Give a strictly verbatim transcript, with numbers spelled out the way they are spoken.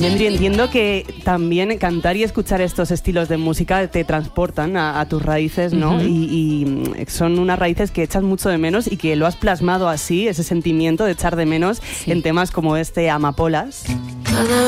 Mendri, entiendo que también cantar y escuchar estos estilos de música te transportan a, a tus raíces, ¿no? Uh-huh. y, y son unas raíces que echas mucho de menos y que lo has plasmado así, ese sentimiento de echar de menos, sí, en temas como este Amapolas.